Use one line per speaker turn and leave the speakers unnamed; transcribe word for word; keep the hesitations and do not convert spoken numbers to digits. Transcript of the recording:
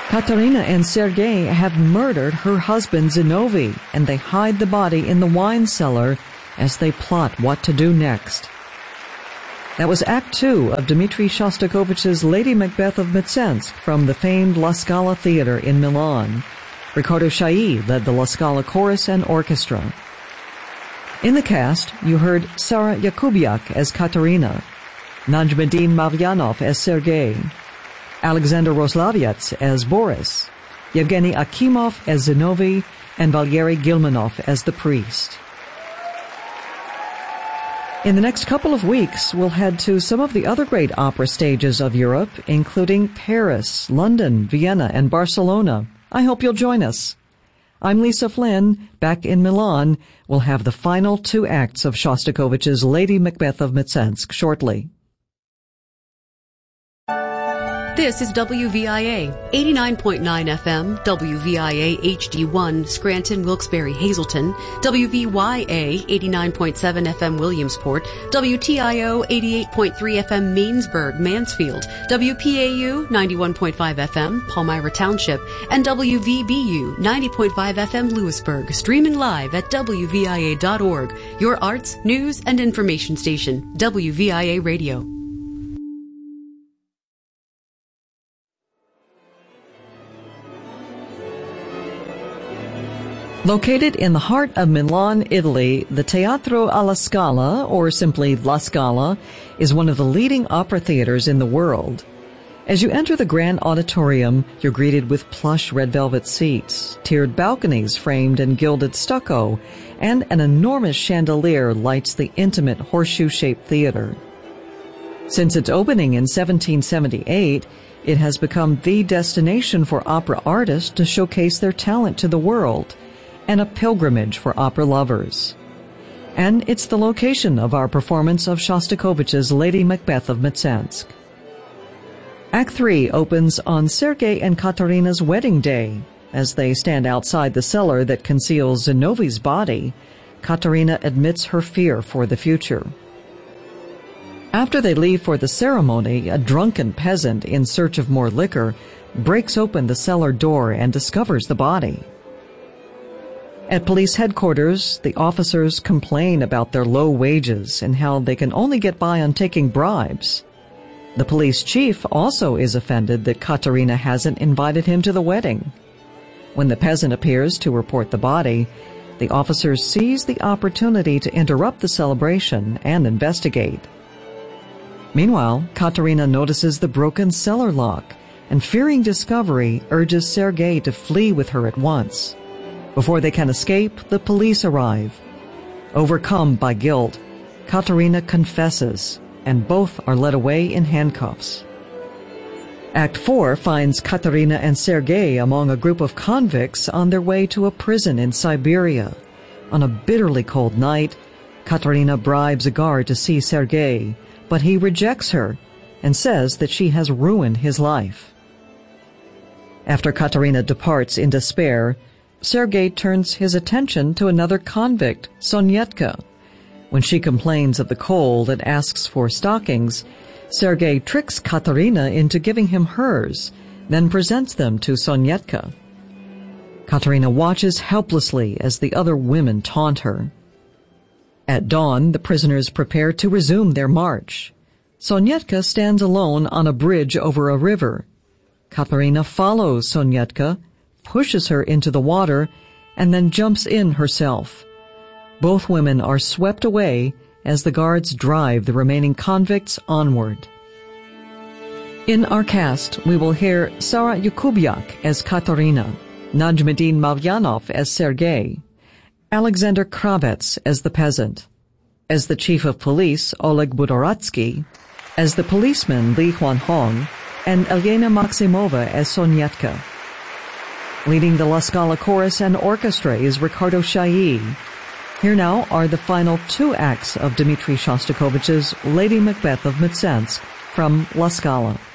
Katerina and Sergei have murdered her husband Zinovy, and they hide the body in the wine cellar as they plot what to do next. That was Act Two of Dmitri Shostakovich's Lady Macbeth of Mtsensk from the famed La Scala Theater in Milan. Ricardo Chailly led the La Scala Chorus and Orchestra. In the cast, you heard Sarah Yakubiak as Katerina, Najmuddin Mavyanov as Sergei, Alexander Roslaviets as Boris, Yevgeny Akimov as Zinovy, and Valery Gilmanov as the priest. In the next couple of weeks, we'll head to some of the other great opera stages of Europe, including Paris, London, Vienna, and Barcelona. I hope you'll join us. I'm Lisa Flynn. Back in Milan, we'll have the final two acts of Shostakovich's Lady Macbeth of Mtsensk shortly.
This is W V I A, eighty-nine point nine F M, W V I A H D one, Scranton, Wilkes-Barre, Hazleton, W V Y A, eighty-nine point seven F M, Williamsport, W T I O, eighty-eight point three F M, Mainsburg, Mansfield, W P A U, ninety-one point five F M, Palmyra Township, and W V B U, ninety point five F M, Lewisburg, streaming live at W V I A dot org, your arts, news, and information station, W V I A Radio.
Located in the heart of Milan, Italy, the Teatro alla Scala, or simply La Scala, is one of the leading opera theaters in the world. As you enter the grand auditorium, you're greeted with plush red velvet seats, tiered balconies framed in gilded stucco, and an enormous chandelier lights the intimate horseshoe-shaped theater. Since its opening in seventeen seventy-eight, it has become the destination for opera artists to showcase their talent to the world, and a pilgrimage for opera lovers. And it's the location of our performance of Shostakovich's Lady Macbeth of Mtsensk. Act Three opens on Sergei and Katerina's wedding day. As they stand outside the cellar that conceals Zinovy's body, Katerina admits her fear for the future. After they leave for the ceremony, a drunken peasant in search of more liquor breaks open the cellar door and discovers the body. At police headquarters, the officers complain about their low wages and how they can only get by on taking bribes. The police chief also is offended that Katerina hasn't invited him to the wedding. When the peasant appears to report the body, the officers seize the opportunity to interrupt the celebration and investigate. Meanwhile, Katerina notices the broken cellar lock and, fearing discovery, urges Sergei to flee with her at once. Before they can escape, the police arrive. Overcome by guilt, Katerina confesses, and both are led away in handcuffs. Act Four finds Katerina and Sergei among a group of convicts on their way to a prison in Siberia. On a bitterly cold night, Katerina bribes a guard to see Sergei, but he rejects her and says that she has ruined his life. After Katerina departs in despair, Sergei turns his attention to another convict, Sonyetka. When she complains of the cold and asks for stockings, Sergei tricks Katerina into giving him hers, then presents them to Sonyetka. Katerina watches helplessly as the other women taunt her. At dawn, the prisoners prepare to resume their march. Sonyetka stands alone on a bridge over a river. Katerina follows Sonyetka, pushes her into the water, and then jumps in herself. Both women are swept away as the guards drive the remaining convicts onward. In our cast, we will hear Sarah Yakubiak as Katerina, Najmuddin Mavyanov as Sergei, Alexander Kravets as the peasant, as the chief of police, Oleg Budoratsky, as the policeman, Li Huanhong, and Elena Maximova as Sonyetka. Leading the La Scala Chorus and Orchestra is Ricardo Chailly. Here now are the final two acts of Dmitri Shostakovich's Lady Macbeth of Mtsensk from La Scala.